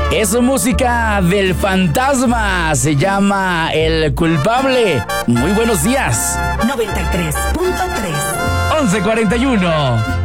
Es música del fantasma, se llama El Culpable. Muy buenos días. 93.3 11:41.